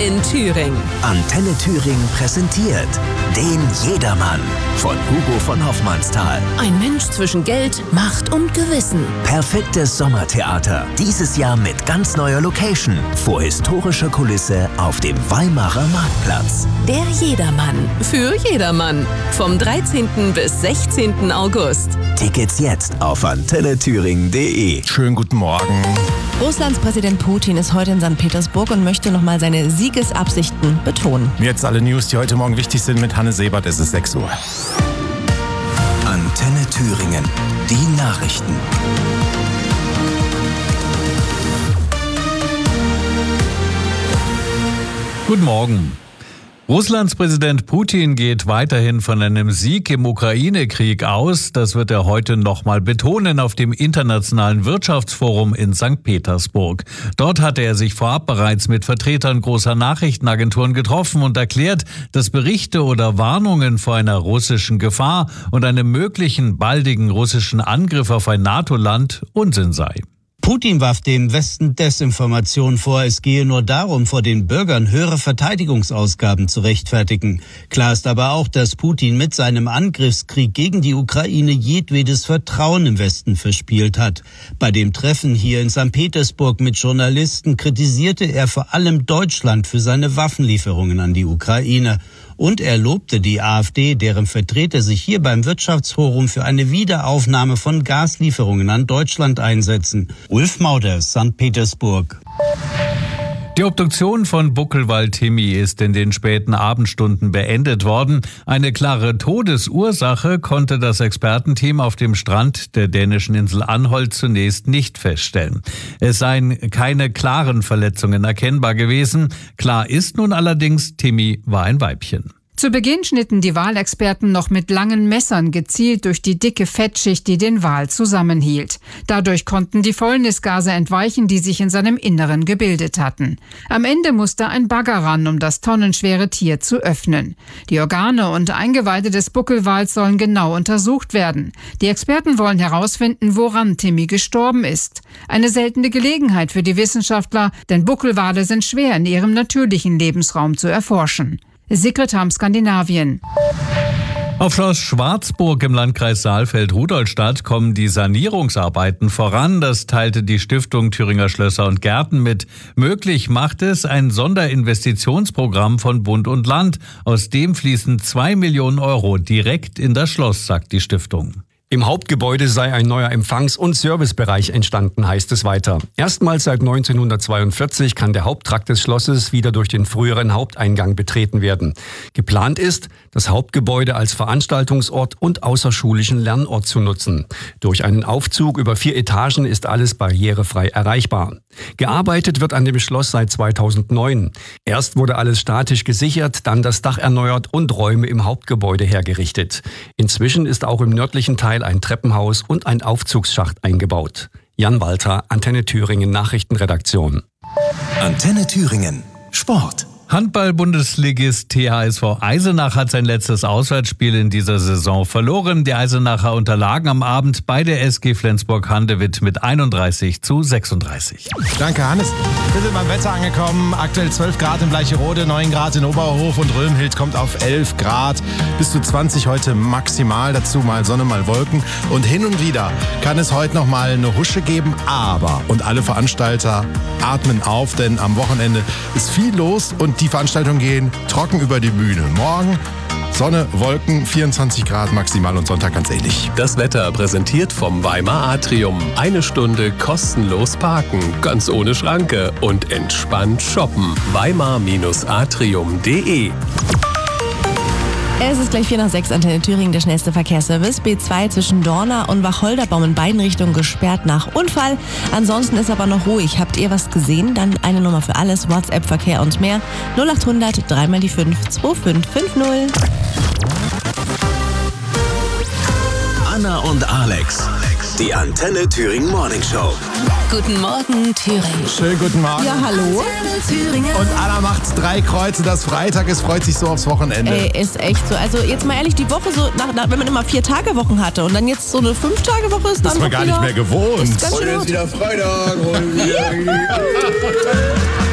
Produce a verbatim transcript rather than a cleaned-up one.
in Thüringen. Antenne Thüringen präsentiert den Jedermann von Hugo von Hoffmannsthal. Ein Mensch zwischen Geld, Macht und Gewissen. Perfektes Sommertheater. Dieses Jahr mit ganz neuer Location. Vor historischer Kulisse auf dem Weimarer Marktplatz. Der Jedermann. Für jedermann. Vom dreizehnten bis sechzehnten August. Tickets jetzt auf antenne thüringen punkt de. Schönen guten Morgen. Russlands Präsident Putin ist heute in Sankt Petersburg und möchte nochmal seine Siegesabsichten betonen. Jetzt alle News, die heute Morgen wichtig sind mit Hanne Sebert. Es ist sechs Uhr. Antenne Thüringen. Die Nachrichten. Guten Morgen. Russlands Präsident Putin geht weiterhin von einem Sieg im Ukraine-Krieg aus. Das wird er heute nochmal betonen auf dem Internationalen Wirtschaftsforum in Sankt Petersburg. Dort hatte er sich vorab bereits mit Vertretern großer Nachrichtenagenturen getroffen und erklärt, dass Berichte oder Warnungen vor einer russischen Gefahr und einem möglichen baldigen russischen Angriff auf ein NATO-Land Unsinn sei. Putin warf dem Westen Desinformation vor, es gehe nur darum, vor den Bürgern höhere Verteidigungsausgaben zu rechtfertigen. Klar ist aber auch, dass Putin mit seinem Angriffskrieg gegen die Ukraine jedwedes Vertrauen im Westen verspielt hat. Bei dem Treffen hier in Sankt Petersburg mit Journalisten kritisierte er vor allem Deutschland für seine Waffenlieferungen an die Ukraine. Und er lobte die AfD, deren Vertreter sich hier beim Wirtschaftsforum für eine Wiederaufnahme von Gaslieferungen an Deutschland einsetzen. Ulf Mauders, Sankt Petersburg. Die Obduktion von Buckelwald-Timmy ist in den späten Abendstunden beendet worden. Eine klare Todesursache konnte das Expertenteam auf dem Strand der dänischen Insel Anholt zunächst nicht feststellen. Es seien keine klaren Verletzungen erkennbar gewesen. Klar ist nun allerdings, Timmy war ein Weibchen. Zu Beginn schnitten die Walexperten noch mit langen Messern gezielt durch die dicke Fettschicht, die den Wal zusammenhielt. Dadurch konnten die Fäulnisgase entweichen, die sich in seinem Inneren gebildet hatten. Am Ende musste ein Bagger ran, um das tonnenschwere Tier zu öffnen. Die Organe und Eingeweide des Buckelwals sollen genau untersucht werden. Die Experten wollen herausfinden, woran Timmy gestorben ist. Eine seltene Gelegenheit für die Wissenschaftler, denn Buckelwale sind schwer in ihrem natürlichen Lebensraum zu erforschen. Sekretam Skandinavien. Auf Schloss Schwarzburg im Landkreis Saalfeld-Rudolstadt kommen die Sanierungsarbeiten voran. Das teilte die Stiftung Thüringer Schlösser und Gärten mit. Möglich macht es ein Sonderinvestitionsprogramm von Bund und Land. Aus dem fließen zwei Millionen Euro direkt in das Schloss, sagt die Stiftung. Im Hauptgebäude sei ein neuer Empfangs- und Servicebereich entstanden, heißt es weiter. Erstmals seit neunzehnhundertzweiundvierzig kann der Haupttrakt des Schlosses wieder durch den früheren Haupteingang betreten werden. Geplant ist, das Hauptgebäude als Veranstaltungsort und außerschulischen Lernort zu nutzen. Durch einen Aufzug über vier Etagen ist alles barrierefrei erreichbar. Gearbeitet wird an dem Schloss seit zweitausendneun. Erst wurde alles statisch gesichert, dann das Dach erneuert und Räume im Hauptgebäude hergerichtet. Inzwischen ist auch im nördlichen Teil ein Treppenhaus und ein Aufzugsschacht eingebaut. Jan Walter, Antenne Thüringen Nachrichtenredaktion. Antenne Thüringen. Sport. Handball-Bundesligist T H S V Eisenach hat sein letztes Auswärtsspiel in dieser Saison verloren. Die Eisenacher unterlagen am Abend bei der S G Flensburg-Handewitt mit einunddreißig zu sechsunddreißig. Danke, Hannes. Wir sind beim Wetter angekommen. Aktuell zwölf Grad in Bleicherode, neun Grad in Oberhof und Römhild kommt auf elf Grad. Bis zu zwanzig heute maximal. Dazu mal Sonne, mal Wolken. Und hin und wieder kann es heute noch mal eine Husche geben. Aber, und alle Veranstalter atmen auf, denn am Wochenende ist viel los und die Veranstaltungen gehen trocken über die Bühne. Morgen Sonne, Wolken, vierundzwanzig Grad maximal und Sonntag ganz ähnlich. Das Wetter präsentiert vom Weimar Atrium. Eine Stunde kostenlos parken, ganz ohne Schranke und entspannt shoppen. weimar Atrium punkt de. Es ist gleich vier nach sechs, Antenne Thüringen, der schnellste Verkehrsservice. B zwei zwischen Dorna und Wacholderbaum in beiden Richtungen gesperrt nach Unfall. Ansonsten ist aber noch ruhig. Habt ihr was gesehen? Dann eine Nummer für alles, WhatsApp, Verkehr und mehr. null acht hundert drei mal die fünf zwei fünf fünf null. Anna und Alex. Die Antenne Thüringen Morning Show. Guten Morgen, Thüringen. Schönen guten Morgen. Ja, hallo. Und Anna macht drei Kreuze, dass Freitag ist, freut sich so aufs Wochenende. Ey, ist echt so. Also jetzt mal ehrlich, die Woche so, nach, nach, wenn man immer vier Tage Wochen hatte und dann jetzt so eine fünf Tage Woche ist, dann das ist man gar wieder, nicht mehr gewohnt. Ist ganz schön Heute ist wieder Freitag. Heute wieder